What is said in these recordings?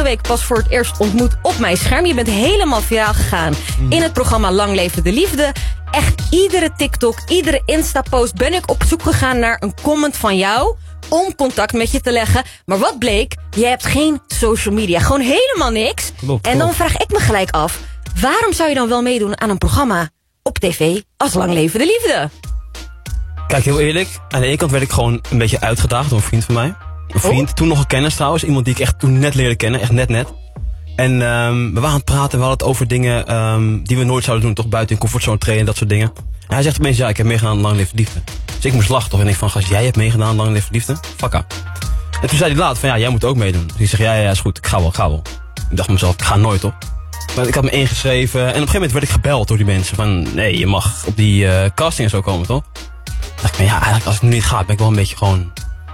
week pas voor het eerst ontmoet op mijn scherm. Je bent helemaal viraal gegaan in het programma Lang Leefde de Liefde. Echt iedere TikTok, iedere Insta-post ben ik op zoek gegaan naar een comment van jou om contact met je te leggen. Maar wat bleek? Je hebt geen social media. Gewoon helemaal niks. Klopt. En dan vraag ik me gelijk af, waarom zou je dan wel meedoen aan een programma op tv als Lang Leven de Liefde? Kijk, heel eerlijk. Aan de ene kant werd ik gewoon een beetje uitgedaagd door een vriend van mij. Een vriend, toen nog een kennis trouwens. Iemand die ik echt toen net leerde kennen. Echt net. En we waren aan het praten. We hadden het over dingen die we nooit zouden doen. Toch buiten in comfortzone trainen, dat soort dingen. En hij zegt opeens, ja, ik heb meegedaan aan Lang Leven de Liefde. Dus ik moest lachen toch. En ik van, gast, jij hebt meegedaan aan Lang Leven de Liefde? Fuck up. En toen zei hij later van, ja, jij moet ook meedoen. Dus ik zeg, ja, is goed. Ik ga wel. Ik dacht mezelf, ik ga nooit op. Maar ik had me ingeschreven. En op een gegeven moment werd ik gebeld door die mensen. Van, nee, je mag op die casting en zo komen, toch? Dacht ik, ja, eigenlijk als ik nu niet ga, ben ik wel een beetje gewoon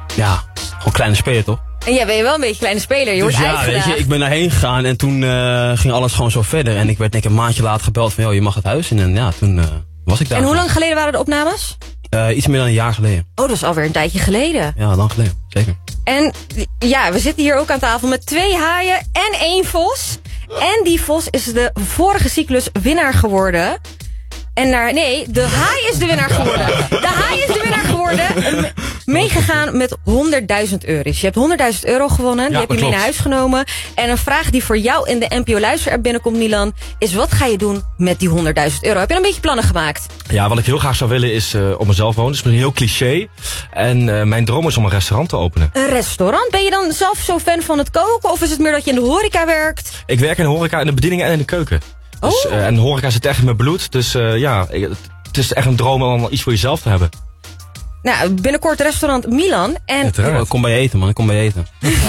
kleine speler, toch? En jij ben wel een beetje kleine speler, je wordt dus ja, uitgedaagd. weet je, ik ben daarheen gegaan en toen ging alles gewoon zo verder. En ik werd denk ik een maandje later gebeld van, je mag het huis in. En ja, toen was ik daar. En hoe lang geleden waren de opnames? Iets meer dan een jaar geleden. Oh, dat is alweer een tijdje geleden. Ja, lang geleden, zeker. En ja, we zitten hier ook aan tafel met 2 haaien en 1 vos. En die vos is de vorige cyclus winnaar geworden. En de haai is de winnaar geworden. De haai is de winnaar geworden. Meegegaan met €100.000. Je hebt €100.000 gewonnen. Die heb je mee naar huis genomen. En een vraag die voor jou in de NPO Luister-app binnenkomt, Milan, is wat ga je doen met die €100.000? Heb je een beetje plannen gemaakt? Ja, wat ik heel graag zou willen is op mezelf wonen. Dat is misschien heel cliché. En mijn droom is om een restaurant te openen. Een restaurant? Ben je dan zelf zo fan van het koken? Of is het meer dat je in de horeca werkt? Ik werk in de horeca, in de bedieningen en in de keuken. Dus, en de horeca zit echt in mijn bloed. Dus het is echt een droom om iets voor jezelf te hebben. Nou, binnenkort restaurant Milan. En Ik kom bij je eten, man. Ik kom bij je eten.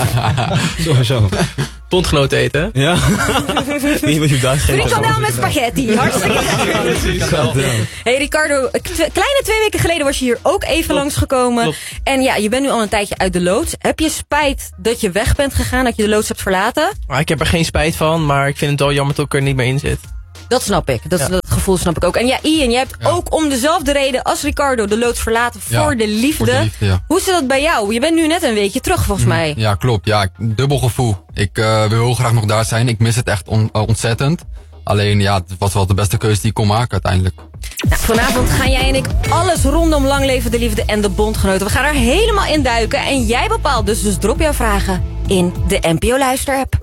Sowieso. Bondgenoten eten, hè? Ja. Niet wat je daar geeft. frikandel met spaghetti. Hartstikke lekker. Hey Ricardo, kleine 2 weken geleden was je hier ook even langsgekomen. Klopt. En ja, je bent nu al een tijdje uit de loods. Heb je spijt dat je weg bent gegaan, dat je de loods hebt verlaten? Ik heb er geen spijt van, maar ik vind het wel jammer dat ik er niet meer in zit. Dat snap ik. Dat gevoel snap ik ook. En ja, Ian, jij hebt ook om dezelfde reden als Ricardo de loods verlaten voor de liefde. Voor de liefde, ja. Hoe zit dat bij jou? Je bent nu net een weekje terug, volgens mij. Ja, klopt. Ja, dubbel gevoel. Ik wil heel graag nog daar zijn. Ik mis het echt ontzettend. Alleen, ja, het was wel de beste keuze die ik kon maken uiteindelijk. Nou, vanavond gaan jij en ik alles rondom Lang Leven de Liefde en de Bondgenoten. We gaan er helemaal in duiken. En jij bepaalt dus drop jouw vragen in de NPO Luister-app.